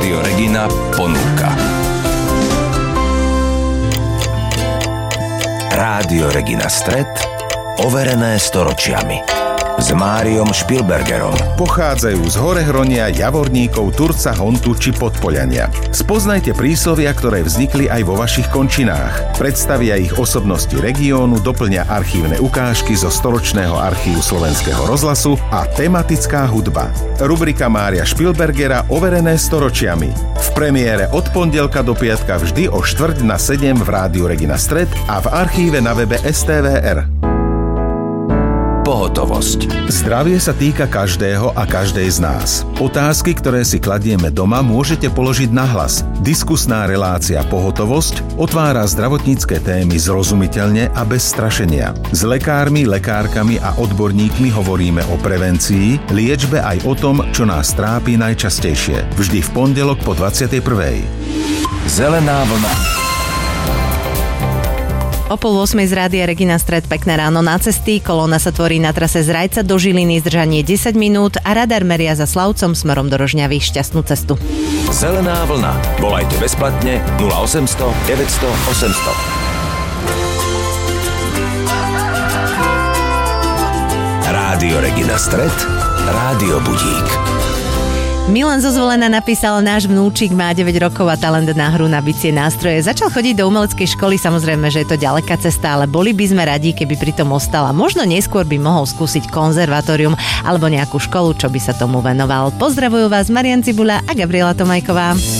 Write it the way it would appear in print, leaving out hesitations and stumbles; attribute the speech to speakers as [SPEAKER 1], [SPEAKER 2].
[SPEAKER 1] Rádio Regina ponúka. Rádio Regina Stret, overené storočiami. S Máriom Špilbergerom.
[SPEAKER 2] Pochádzajú z Horehronia, Javorníkov, Turca, Hontu či Podpoľania. Spoznajte príslovia, ktoré vznikli aj vo vašich končinách. Predstavia ich osobnosti regiónu, doplňa archívne ukážky zo storočného archívu Slovenského rozhlasu a tematická hudba. Rubrika Mária Špilbergera overené storočiami. V premiére od pondelka do piatka vždy o 6:45 v Rádiu Regina Stret a v archíve na webe STVR.
[SPEAKER 1] Pohotovosť.
[SPEAKER 2] Zdravie sa týka každého a každej z nás. Otázky, ktoré si kladieme doma, môžete položiť nahlas. Diskusná relácia Pohotovosť otvára zdravotnícke témy zrozumiteľne a bez strašenia. S lekármi, lekárkami a odborníkmi hovoríme o prevencii, liečbe aj o tom, čo nás trápi najčastejšie. Vždy v pondelok po 21:00.
[SPEAKER 1] Zelená vlna.
[SPEAKER 3] O 7:30 z Rádia Regina Stret, pekné ráno na cesty. Kolóna sa tvorí na trase z Rajca do Žiliny, zdržanie 10 minút a radar meria za Slavcom smerom do Rožňavy. Šťastnú cestu.
[SPEAKER 1] Zelená vlna. Volajte bezplatne 0800 900 800. Rádio Regina Stret, Rádio Budík.
[SPEAKER 3] Milan zo Zvolena napísal: náš vnúčik má 9 rokov a talent na hru na bicie nástroje. Začal chodiť do umeleckej školy, samozrejme, že je to ďaleká cesta, ale boli by sme radi, keby pri tom ostala. Možno neskôr by mohol skúsiť konzervatórium alebo nejakú školu, čo by sa tomu venoval. Pozdravujú vás Marian Cibula a Gabriela Tomajková.